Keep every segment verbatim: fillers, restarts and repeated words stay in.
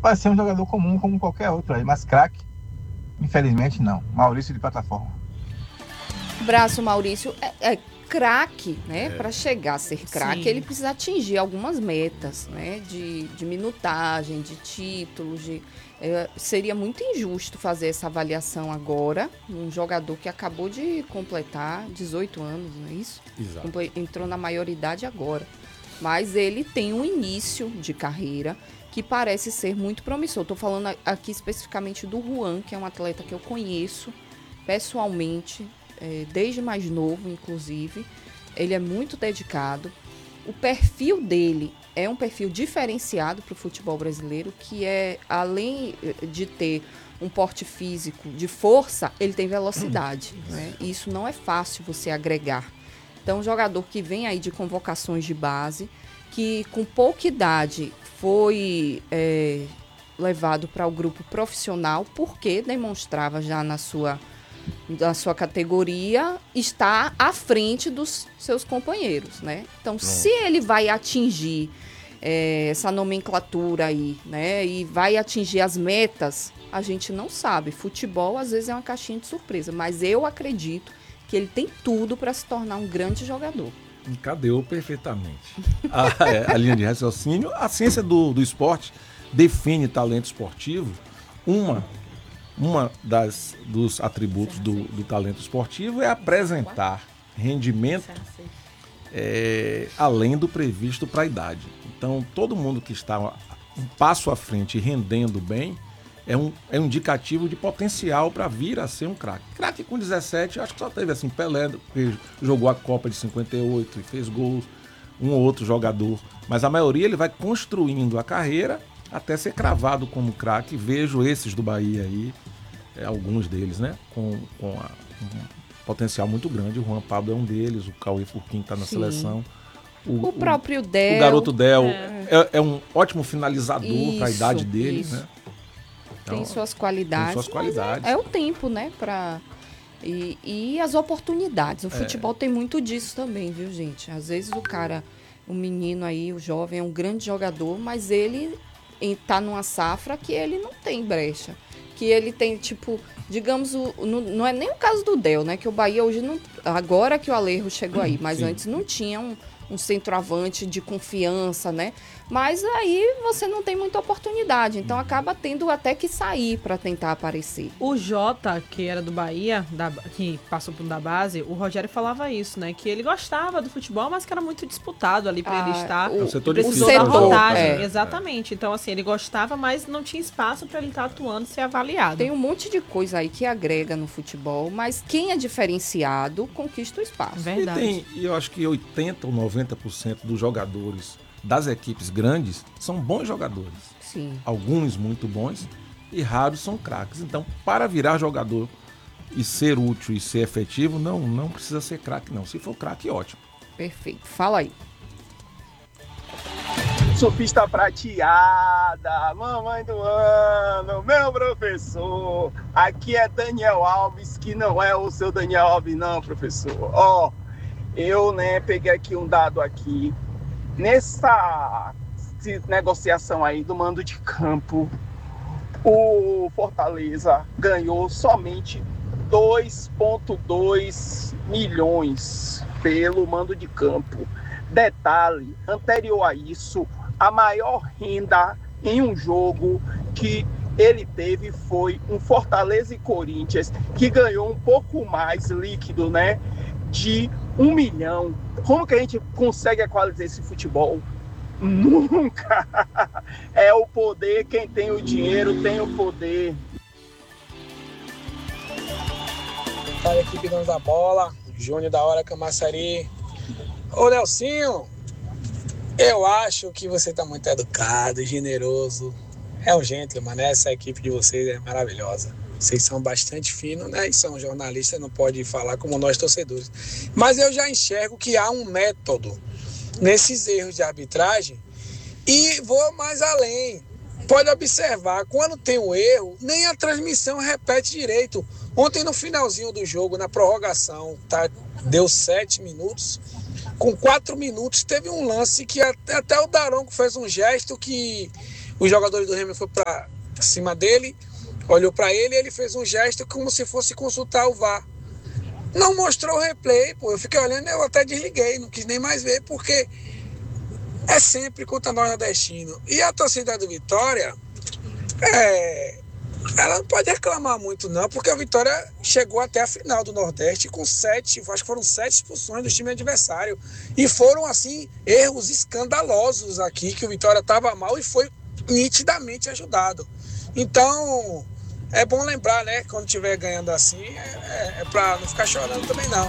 pode ser um jogador comum como qualquer outro aí, mas craque, infelizmente não. Maurício de Plataforma. Braço, Maurício, é, é craque, né? É. Para chegar a ser craque, ele precisa atingir algumas metas, né? De, de minutagem, de títulos, de... É, seria muito injusto fazer essa avaliação agora, um jogador que acabou de completar dezoito anos, não é isso? Exato. Comple- entrou na maioridade agora. Mas ele tem um início de carreira que parece ser muito promissor. Estou falando aqui especificamente do Juan, que é um atleta que eu conheço pessoalmente, é, desde mais novo, inclusive. Ele é muito dedicado. O perfil dele é um perfil diferenciado para o futebol brasileiro, que é, além de ter um porte físico de força, ele tem velocidade, né? E isso não é fácil você agregar. Então, um jogador que vem aí de convocações de base, que com pouca idade foi é, levado para o grupo profissional, porque demonstrava já na sua, na sua categoria estar à frente dos seus companheiros, né? Então, Pronto. se ele vai atingir é, essa nomenclatura aí, né, e vai atingir as metas, a gente não sabe. Futebol, às vezes, é uma caixinha de surpresa, mas eu acredito que ele tem tudo para se tornar um grande jogador. Encadeou perfeitamente a, é, a linha de raciocínio. A ciência do, do esporte define talento esportivo. Uma, uma das, dos atributos do, do talento esportivo é apresentar rendimento é, além do previsto para a idade. Então, todo mundo que está um passo à frente e rendendo bem é um, é um indicativo de potencial para vir a ser um craque. Craque com dezessete, acho que só teve assim, Pelé, que jogou a Copa de cinquenta e oito e fez gols, um ou outro jogador. Mas a maioria ele vai construindo a carreira até ser cravado como craque. Vejo esses do Bahia aí, é, alguns deles, né, com, com a, um potencial muito grande. O Juan Pablo é um deles, o Cauê Furquim está na Sim. seleção. O, o próprio Del. O garoto Del é, é, é um ótimo finalizador para a idade dele, isso. né? Tem então, suas qualidades. Tem suas qualidades. É, é o tempo, né? Pra... E, e as oportunidades. O é. futebol tem muito disso também, viu, gente? Às vezes o cara, o menino aí, o jovem, é um grande jogador, mas ele tá numa safra que ele não tem brecha. Que ele tem, tipo, digamos, o, no, não é nem o caso do Del, né? Que o Bahia hoje não. Agora que o Alejo chegou aí, mas Sim. antes não tinha um, um centroavante de confiança, né? Mas aí você não tem muita oportunidade, então acaba tendo até que sair para tentar aparecer. O Jota, que era do Bahia, da, que passou por da base, o Rogério falava isso, né? Que ele gostava do futebol, mas que era muito disputado ali para ah, ele estar. O, o setor precisou difícil, da vantagem, é. exatamente. Então, assim, ele gostava, mas não tinha espaço para ele estar atuando e ser avaliado. Tem um monte de coisa aí que agrega no futebol, mas quem é diferenciado conquista o espaço. Verdade. E, tem, e eu acho que oitenta ou noventa por cento dos jogadores das equipes grandes são bons jogadores. Sim. Alguns muito bons e raros são craques. Então, para virar jogador e ser útil e ser efetivo, não, não precisa ser craque, não. Se for craque, ótimo. Perfeito. Fala aí. Surfista prateada, mamãe do ano, meu professor. Aqui é Daniel Alves, que não é o seu Daniel Alves, não, professor. Ó, oh, eu, né, peguei aqui um dado aqui. Nessa negociação aí do mando de campo, o Fortaleza ganhou somente dois vírgula dois milhões pelo mando de campo. Detalhe, anterior a isso, a maior renda em um jogo que ele teve foi um Fortaleza e Corinthians, que ganhou um pouco mais líquido, né, de um milhão. Como que a gente consegue equalizar esse futebol? Nunca! É o poder, quem tem o dinheiro tem o poder. Fala, equipe Donos da Bola, Júnior da Hora Camaçari. Ô, Nelsinho, eu acho que você tá muito educado, generoso. É um gentleman, né? Essa equipe de vocês é maravilhosa. Vocês são bastante finos, né? E são jornalistas, não pode falar como nós torcedores. Mas eu já enxergo que há um método nesses erros de arbitragem e vou mais além. Pode observar, quando tem um erro, nem a transmissão repete direito. Ontem no finalzinho do jogo, na prorrogação, tá? Deu sete minutos. Com quatro minutos teve um lance que até, até o Daronco fez um gesto que os jogadores do Remo foram para cima dele, olhou para ele e ele fez um gesto como se fosse consultar o V A R. Não mostrou o replay, pô, eu fiquei olhando e eu até desliguei, não quis nem mais ver, porque é sempre contra nós nordestinos. E a torcida do Vitória, é, ela não pode reclamar muito não, porque a Vitória chegou até a final do Nordeste com sete, acho que foram sete expulsões do time adversário. E foram, assim, erros escandalosos aqui, que o Vitória estava mal e foi nitidamente ajudado. Então, é bom lembrar, né, quando estiver ganhando assim, é, é, é para não ficar chorando também não.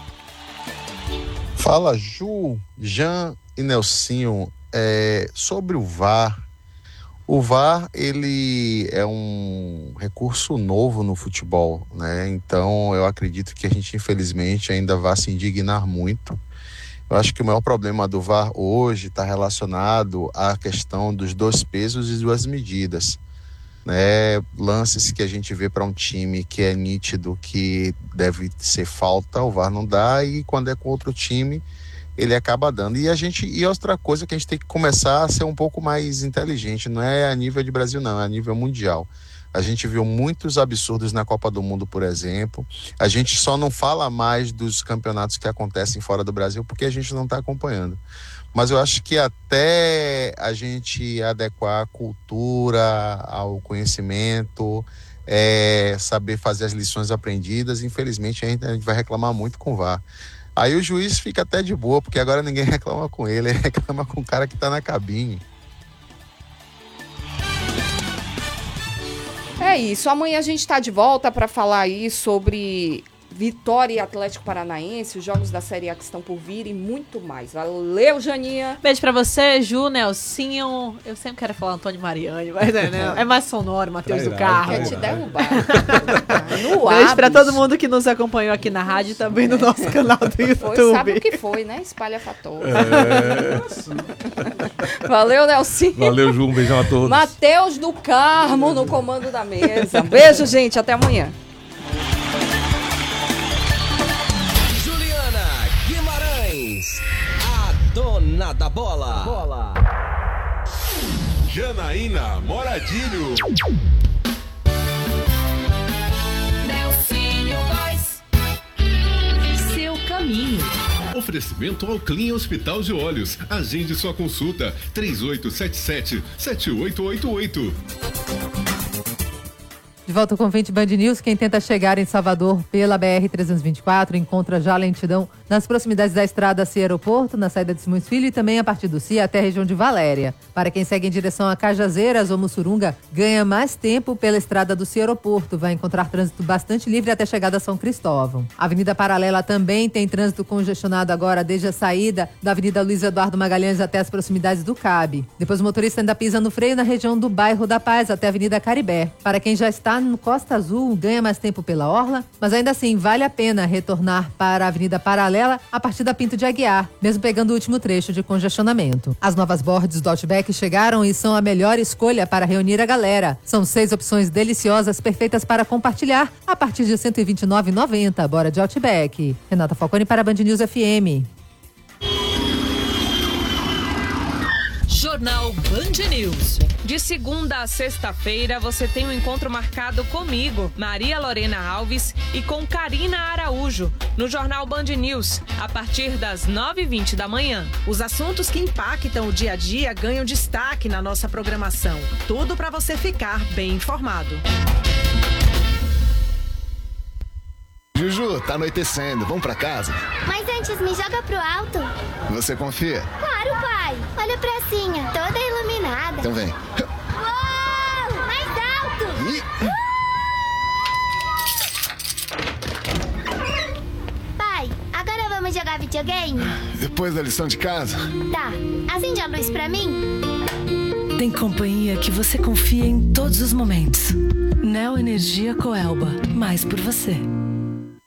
Fala, Ju, Jean e Nelsinho, é, sobre o V A R. O V A R, ele é um recurso novo no futebol, né? Então, eu acredito que a gente, infelizmente, ainda vai se indignar muito. Eu acho que o maior problema do V A R hoje está relacionado à questão dos dois pesos e duas medidas, né? Lances que a gente vê para um time que é nítido que deve ser falta, o V A R não dá, e quando é com outro time, ele acaba dando. E a gente, e outra coisa que a gente tem que começar a ser um pouco mais inteligente, não é a nível de Brasil não, é a nível mundial. A gente viu muitos absurdos na Copa do Mundo, por exemplo. A gente só não fala mais dos campeonatos que acontecem fora do Brasil porque a gente não está acompanhando. Mas eu acho que até a gente adequar a cultura ao conhecimento, é, saber fazer as lições aprendidas, infelizmente a gente, a gente vai reclamar muito com o V A R. Aí o juiz fica até de boa, porque agora ninguém reclama com ele, ele reclama com o cara que está na cabine. É isso, amanhã a gente está de volta para falar aí sobre Vitória e Atlético Paranaense, os jogos da Série A que estão por vir e muito mais. Valeu, Janinha! Beijo pra você, Ju, Nelsinho. Eu sempre quero falar Antônio Mariani, mas é, né? É mais sonoro, Matheus do Carmo. Quer te derrubar. No Beijo pra todo mundo que nos acompanhou aqui na rádio e também no nosso canal do YouTube. Foi, sabe o que foi, né? Espalhafatório. É. Valeu, Nelsinho. Valeu, Ju. Um beijão a todos. Matheus do Carmo no comando da mesa. Um beijo, gente. Até amanhã. Dona da bola. bola. Janaína Moradinho. Nelsinho Góes. Seu caminho. Oferecimento ao Clean Hospital de Olhos. Agende sua consulta. três oito sete sete, sete oito oito oito. De volta com o vinte Band News. Quem tenta chegar em Salvador pela B R trezentos e vinte e quatro encontra já lentidão nas proximidades da estrada Cia Aeroporto, na saída de Simões Filho e também a partir do Cia até a região de Valéria. Para quem segue em direção a Cajazeiras ou Mussurunga, ganha mais tempo pela estrada do Cia Aeroporto. Vai encontrar trânsito bastante livre até a chegada a São Cristóvão. A Avenida Paralela também tem trânsito congestionado agora desde a saída da Avenida Luiz Eduardo Magalhães até as proximidades do C A B. Depois o motorista ainda pisa no freio na região do bairro da Paz até a Avenida Caribé. Para quem já está no Costa Azul, ganha mais tempo pela orla, mas ainda assim vale a pena retornar para a Avenida Paralela a partir da Pinto de Aguiar, mesmo pegando o último trecho de congestionamento. As novas boards do Outback chegaram e são a melhor escolha para reunir a galera. São seis opções deliciosas, perfeitas para compartilhar, a partir de cento e vinte e nove reais e noventa centavos. Bora de Outback. Renata Falcone para a Band News F M. Jornal Band News. De segunda a sexta-feira, você tem um encontro marcado comigo, Maria Lorena Alves, e com Karina Araújo, no Jornal Band News, a partir das nove e vinte da manhã. Os assuntos que impactam o dia a dia ganham destaque na nossa programação. Tudo para você ficar bem informado. Juju, tá anoitecendo. Vamos pra casa? Mas antes, me joga pro alto. Você confia? Claro, pai. Olha pra pracinha, toda iluminada. Então vem. Uou! Mais alto! Uh! Pai, agora vamos jogar videogame? Depois da lição de casa? Tá. Acende a luz pra mim. Tem companhia que você confia em todos os momentos. Neo Energia Coelba. Mais por você.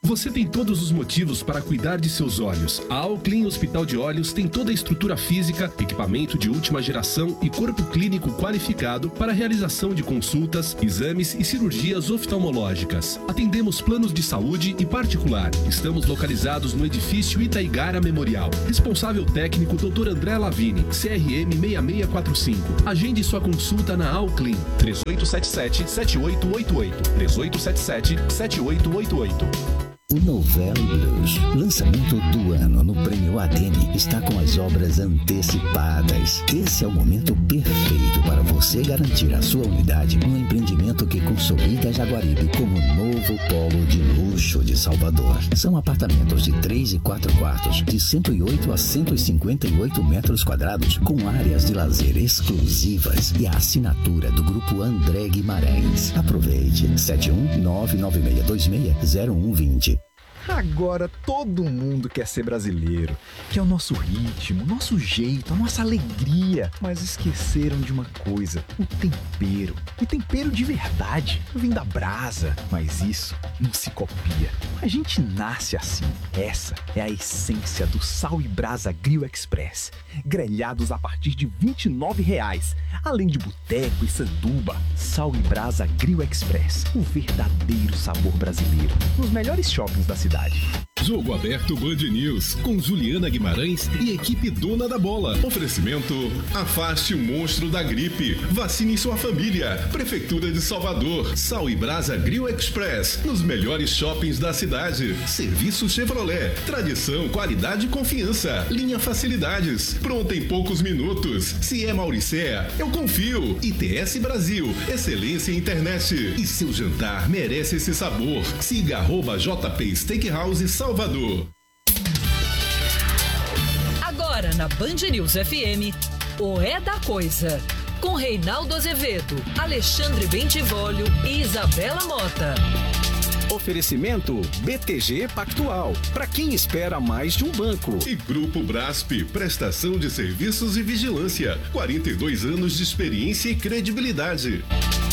Você tem todos os motivos para cuidar de seus olhos. A Alclin Hospital de Olhos tem toda a estrutura física, equipamento de última geração e corpo clínico qualificado para a realização de consultas, exames e cirurgias oftalmológicas. Atendemos planos de saúde e particular. Estamos localizados no edifício Itaigara Memorial. Responsável técnico doutor André Lavini, C R M seis seis quatro cinco. Agende sua consulta na Alclin. três oito sete sete, sete oito oito oito. três oito sete sete, sete oito oito oito. O Novello Blues, lançamento do ano no Prêmio Adene, está com as obras antecipadas. Esse é o momento perfeito para você garantir a sua unidade no empreendimento que consolida Jaguaribe como novo polo de luxo de Salvador. São apartamentos de três e quatro quartos, de cento e oito a cento e cinquenta e oito metros quadrados, com áreas de lazer exclusivas e a assinatura do Grupo André Guimarães. Aproveite, sete um nove nove seis dois seis zero um dois zero. Agora todo mundo quer ser brasileiro, quer o nosso ritmo, o nosso jeito, a nossa alegria. Mas esqueceram de uma coisa, o tempero. E tempero de verdade, vem da brasa. Mas isso não se copia. A gente nasce assim. Essa é a essência do Sal e Brasa Grill Express. Grelhados a partir de vinte e nove reais. Além de boteco e sanduba. Sal e Brasa Grill Express. O verdadeiro sabor brasileiro. Nos melhores shoppings da cidade. Jogo Aberto Band News, com Juliana Guimarães e equipe dona da bola. Oferecimento: afaste o monstro da gripe. Vacine sua família. Prefeitura de Salvador. Sal e Brasa Grill Express, nos melhores shoppings da cidade. Serviço Chevrolet. Tradição, qualidade e confiança. Linha Facilidades. Pronta em poucos minutos. Se é Mauricéia, eu confio. I T S Brasil. Excelência em internet. E seu jantar merece esse sabor. Siga arroba J P Steakhouse Salvador. Agora na Band News F M, o É da Coisa, com Reinaldo Azevedo, Alexandre Bentivolio e Isabela Mota. Oferecimento B T G Pactual, para quem espera mais de um banco. E Grupo Brasp, prestação de serviços e vigilância. quarenta e dois anos de experiência e credibilidade.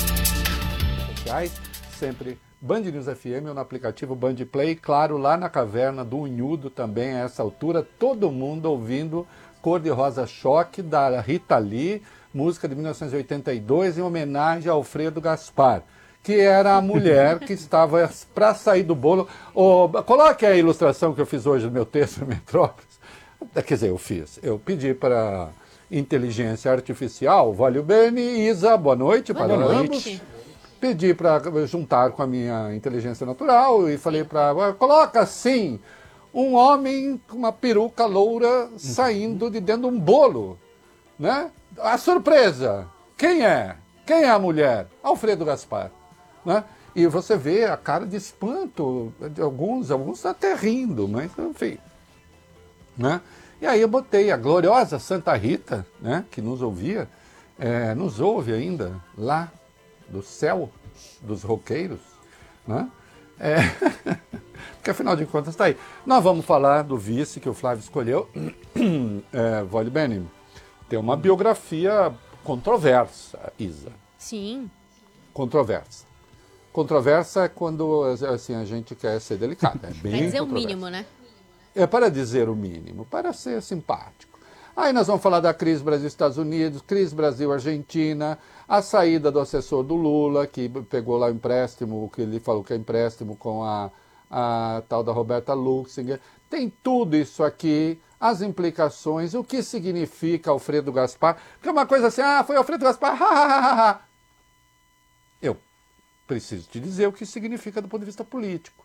Sempre Band News F M ou no aplicativo Band Play, claro, lá na caverna do Unhudo também, a essa altura, todo mundo ouvindo Cor de Rosa Choque, da Rita Lee, música de mil novecentos e oitenta e dois, em homenagem a Alfredo Gaspar, que era a mulher que estava para sair do bolo. Oh, coloque a ilustração que eu fiz hoje no meu texto, Metrópolis. Quer dizer, eu fiz, eu pedi para inteligência artificial, valeu bem, Isa, boa noite, boa para noite. ambos. Pedi para juntar com a minha inteligência natural e falei para coloca assim, um homem com uma peruca loura saindo de dentro de um bolo, né? A surpresa, quem é? Quem é a mulher? Alfredo Gaspar, né? E você vê a cara de espanto de alguns, alguns até rindo, mas enfim, né? E aí eu botei a gloriosa Santa Rita, né? Que nos ouvia, é, nos ouve ainda lá do céu dos roqueiros, né? É, porque afinal de contas está aí. Nós vamos falar do vice que o Flávio escolheu, é, Vole Bene. Tem uma biografia controversa, Isa. Sim. Controversa. Controversa é quando assim, a gente quer ser delicado. É bem para dizer o controversa. mínimo, né? É para dizer o mínimo, para ser simpático. Aí nós vamos falar da crise Brasil-Estados Unidos, crise Brasil-Argentina, a saída do assessor do Lula, que pegou lá o empréstimo, que ele falou que é empréstimo com a, a tal da Roberta Luxinger. Tem tudo isso aqui, as implicações, o que significa Alfredo Gaspar. Porque é uma coisa assim, ah, foi Alfredo Gaspar, ha, ha, ha, ha. Eu preciso te dizer o que significa do ponto de vista político.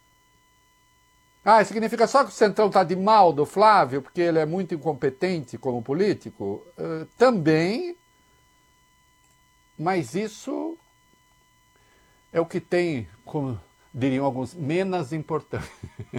Ah, significa só que o Centrão está de mal do Flávio, porque ele é muito incompetente como político? Uh, também, mas isso é o que tem, como diriam alguns, menos importante.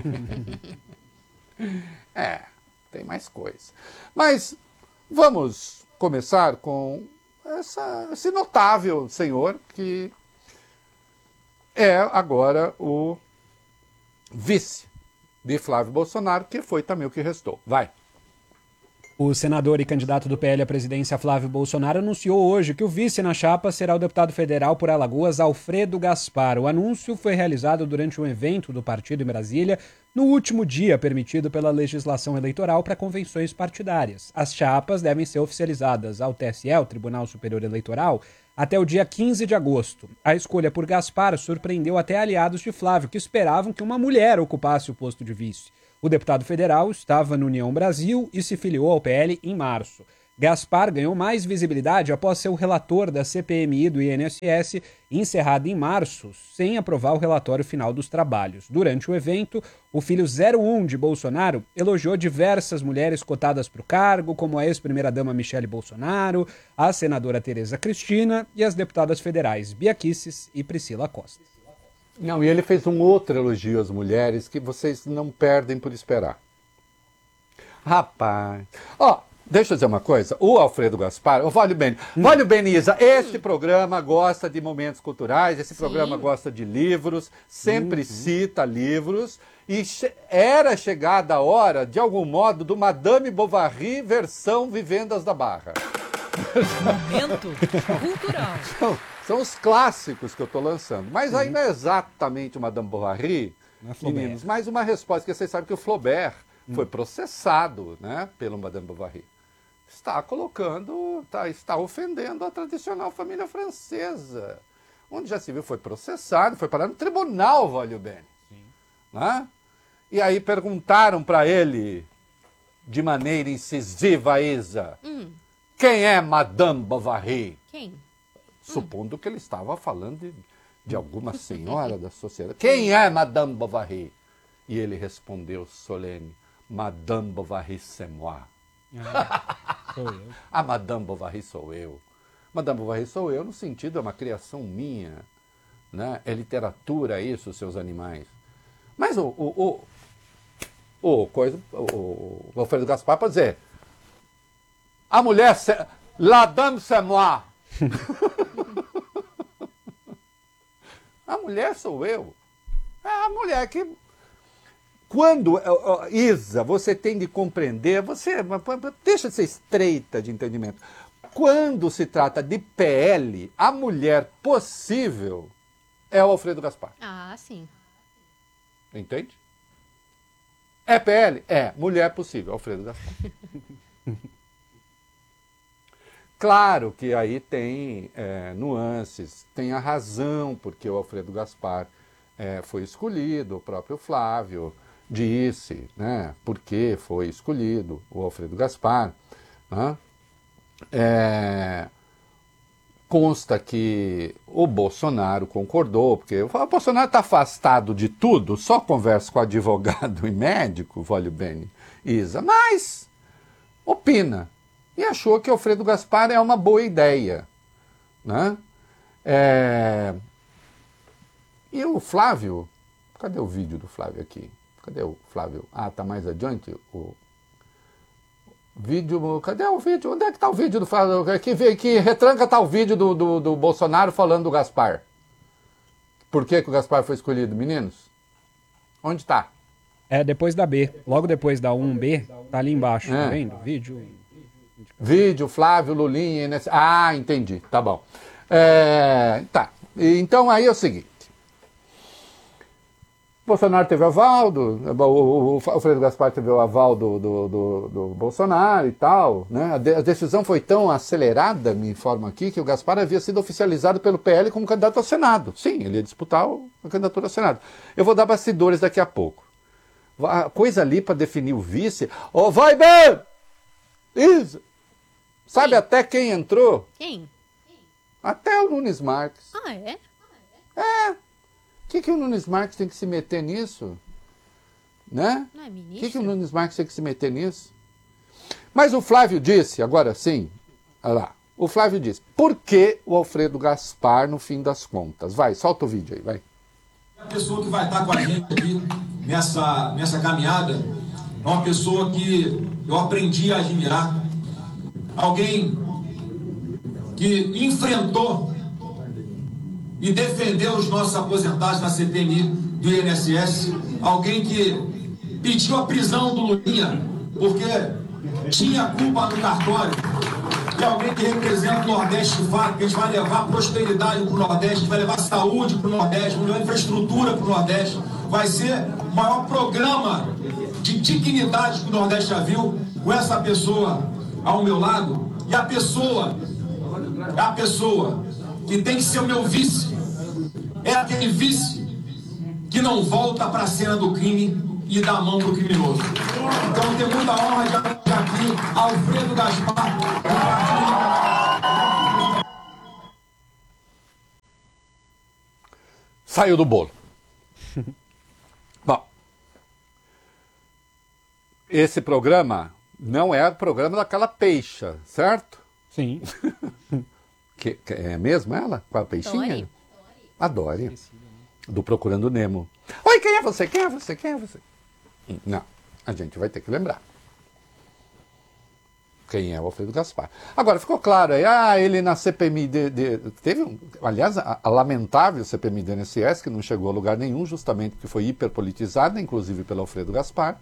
É, tem mais coisa. Mas vamos começar com essa, esse notável senhor que é agora o vice de Flávio Bolsonaro, que foi também o que restou. Vai. O senador e candidato do P L à presidência Flávio Bolsonaro anunciou hoje que o vice na chapa será o deputado federal por Alagoas, Alfredo Gaspar. O anúncio foi realizado durante um evento do partido em Brasília, no último dia permitido pela legislação eleitoral para convenções partidárias. As chapas devem ser oficializadas ao T S E, o Tribunal Superior Eleitoral, até o dia quinze de agosto. A escolha por Gaspar surpreendeu até aliados de Flávio, que esperavam que uma mulher ocupasse o posto de vice. O deputado federal estava no União Brasil e se filiou ao P L em março. Gaspar ganhou mais visibilidade após ser o relator da C P M I do I N S S, encerrada em março, sem aprovar o relatório final dos trabalhos. Durante o evento, o filho zero um de Bolsonaro elogiou diversas mulheres cotadas para o cargo, como a ex-primeira-dama Michele Bolsonaro, a senadora Tereza Cristina e as deputadas federais Bia Kicis e Priscila Costa. Não, e ele fez um outro elogio às mulheres que vocês não perdem por esperar. Rapaz, ó, deixa eu dizer uma coisa, o Alfredo Gaspar, o Vale Bene, hum. Vale Beniza, este programa gosta de momentos culturais, esse Sim. programa gosta de livros, sempre hum, cita hum. livros, e che- era chegada a hora, de algum modo, do Madame Bovary versão Vivendas da Barra. Momento cultural. São, são os clássicos que eu estou lançando. Mas aí não é exatamente o Madame Bovary, meninos, mas uma resposta, que vocês sabem que o Flaubert hum. foi processado, né, pelo Madame Bovary. Está colocando, tá, está ofendendo a tradicional família francesa. Onde já se viu, foi processado, foi parar no tribunal, vale o bem. Né? E aí perguntaram para ele, de maneira incisiva, Isa, hum. quem é Madame Bovary? Quem? Supondo hum. que ele estava falando de, de alguma senhora da sociedade. Quem é Madame Bovary? E ele respondeu solene, Madame Bovary c'est moi. Ah, sou eu. A Madame Bovary sou eu. Madame Bovary sou eu no sentido, é uma criação minha. Né? É literatura isso, seus animais. Mas o, o, o, o, coisa, o, o Alfredo Gaspar pode dizer, a mulher, c'est, la dame c'est moi. A mulher sou eu. É a mulher que... Quando, Isa, você tem de compreender, você deixa de ser estreita de entendimento. Quando se trata de P L, a mulher possível é o Alfredo Gaspar. Ah, sim. Entende? É P L? É. Mulher possível, Alfredo Gaspar. Claro que aí tem é, nuances, tem a razão porque o Alfredo Gaspar é, foi escolhido, o próprio Flávio disse, né, por que foi escolhido o Alfredo Gaspar. Né? É, consta que o Bolsonaro concordou, porque o Bolsonaro está afastado de tudo, só conversa com advogado e médico, vale bem, Isa, mas opina. E achou que Alfredo Gaspar é uma boa ideia. Né? É, e o Flávio, cadê o vídeo do Flávio aqui? Cadê o Flávio? Ah, tá mais adiante o vídeo. Cadê o vídeo? Onde é que tá o vídeo do Flávio? Que, que retranca tá o vídeo do, do, do Bolsonaro falando do Gaspar? Por que, que o Gaspar foi escolhido, meninos? Onde tá? É depois da B. Logo depois da um B, tá ali embaixo, é. Tá vendo? Vídeo. Vídeo, Flávio, Lulinha. Nesse... Ah, entendi. Tá bom. É, tá. Então aí é o seguinte. Bolsonaro teve o aval, do, o, o Alfredo Gaspar teve o aval do, do, do, do Bolsonaro e tal. Né? A, de, a decisão foi tão acelerada, me informa aqui, que o Gaspar havia sido oficializado pelo P L como candidato ao Senado. Sim, ele ia disputar o, a candidatura ao Senado. Eu vou dar bastidores daqui a pouco. A coisa ali para definir o vice... Ó, oh, vai bem! Isso! Sabe quem? Até quem entrou? Quem? Até o Nunes Marques. Ah, é? É. O que, que o Nunes Marques tem que se meter nisso? Né? Não é ministro? O que, que o Nunes Marques tem que se meter nisso? Mas o Flávio disse, agora sim, olha lá, o Flávio disse, por que o Alfredo Gaspar no fim das contas? Vai, solta o vídeo aí, vai. A pessoa que vai estar com a gente aqui nessa, nessa caminhada é uma pessoa que eu aprendi a admirar. Alguém que enfrentou e defendeu os nossos aposentados na C P M I do I N S S, alguém que pediu a prisão do Lulinha, porque tinha culpa no cartório, e alguém que representa o Nordeste de fato, que a gente vai levar prosperidade para o Nordeste, a gente vai levar saúde para o Nordeste, vai levar infraestrutura para o Nordeste, vai ser o maior programa de dignidade que o Nordeste já viu, com essa pessoa ao meu lado, e a pessoa, a pessoa que tem que ser o meu vice, é aquele vice que não volta para a cena do crime e dá a mão pro criminoso. Então eu tenho muita honra de apresentar aqui Alfredo Gaspar, do partido. Saiu do bolo. Bom, esse programa não é o programa daquela peixa, certo? Sim. que, que é mesmo ela? Com a peixinha? Adore. Do Procurando Nemo. Oi, quem é você? Quem é você? Quem é você? Não, a gente vai ter que lembrar. Quem é o Alfredo Gaspar. Agora, ficou claro aí, ah, ele na C P M I de, de, teve, um, aliás, a, a lamentável C P M I do I N S S, que não chegou a lugar nenhum, justamente porque foi hiperpolitizada, inclusive pelo Alfredo Gaspar,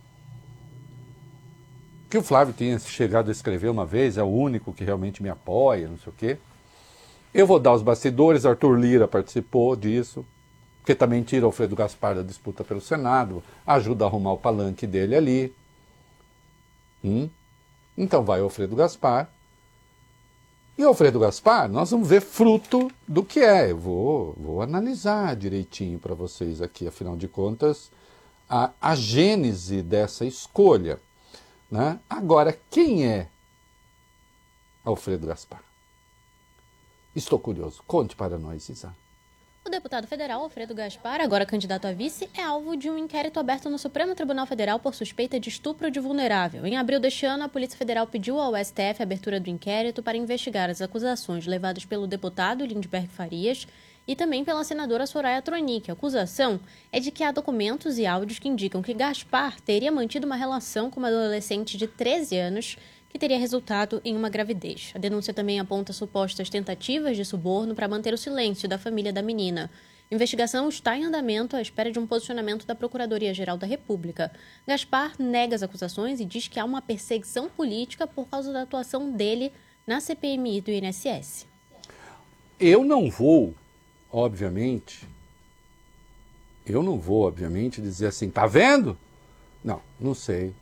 que o Flávio tinha chegado a escrever uma vez, é o único que realmente me apoia, não sei o quê. Eu vou dar os bastidores, Arthur Lira participou disso, porque também tira o Alfredo Gaspar da disputa pelo Senado, ajuda a arrumar o palanque dele ali. Hum? Então vai o Alfredo Gaspar. E o Alfredo Gaspar, nós vamos ver fruto do que é. Eu vou, vou analisar direitinho para vocês aqui, afinal de contas, a, a gênese dessa escolha. Né? Agora, quem é Alfredo Gaspar? Estou curioso. Conte para nós, Isa. O deputado federal Alfredo Gaspar, agora candidato a vice, é alvo de um inquérito aberto no Supremo Tribunal Federal por suspeita de estupro de vulnerável. Em abril deste ano, a Polícia Federal pediu ao S T F a abertura do inquérito para investigar as acusações levadas pelo deputado Lindbergh Farias e também pela senadora Soraya Tronic. A acusação é de que há documentos e áudios que indicam que Gaspar teria mantido uma relação com uma adolescente de treze anos que teria resultado em uma gravidez. A denúncia também aponta supostas tentativas de suborno para manter o silêncio da família da menina. A investigação está em andamento à espera de um posicionamento da Procuradoria-Geral da República. Gaspar nega as acusações e diz que há uma perseguição política por causa da atuação dele na C P M I do I N S S. Eu não vou, obviamente, eu não vou, obviamente, dizer assim, tá vendo? Não, não sei.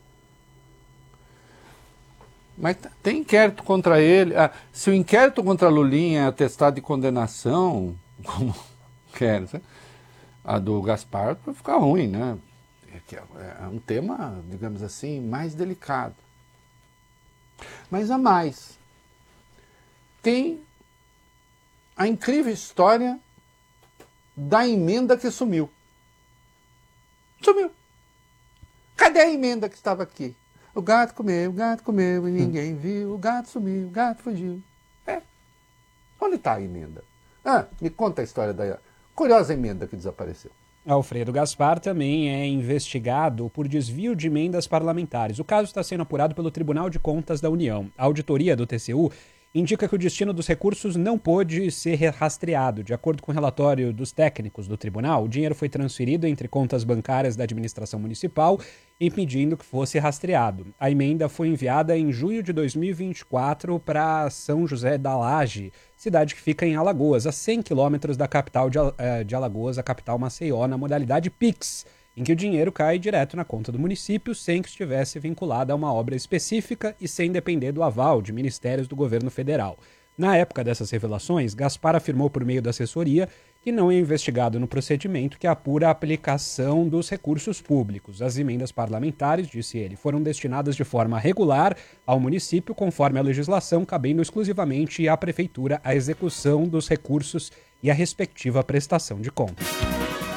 Mas tem inquérito contra ele. Ah, se o inquérito contra Lulinha é atestado de condenação, como quer, a do Gaspar vai ficar ruim, né? É um tema, digamos assim, mais delicado. Mas a mais, tem a incrível história da emenda que sumiu. Sumiu. Cadê a emenda que estava aqui? O gato comeu, o gato comeu e ninguém viu. O gato sumiu, o gato fugiu. É. Onde está a emenda? Ah, me conta a história da curiosa emenda que desapareceu. Alfredo Gaspar também é investigado por desvio de emendas parlamentares. O caso está sendo apurado pelo Tribunal de Contas da União. A auditoria do T C U indica que o destino dos recursos não pôde ser rastreado. De acordo com o relatório dos técnicos do tribunal, o dinheiro foi transferido entre contas bancárias da administração municipal, impedindo que fosse rastreado. A emenda foi enviada em junho de dois mil e vinte e quatro para São José da Laje, cidade que fica em Alagoas, a cem quilômetros da capital de Alagoas, a capital Maceió, na modalidade Pix, em que o dinheiro cai direto na conta do município sem que estivesse vinculado a uma obra específica e sem depender do aval de ministérios do governo federal. Na época dessas revelações, Gaspar afirmou por meio da assessoria que não é investigado no procedimento que apura a aplicação dos recursos públicos. As emendas parlamentares, disse ele, foram destinadas de forma regular ao município, conforme a legislação, cabendo exclusivamente à prefeitura a execução dos recursos e a respectiva prestação de contas.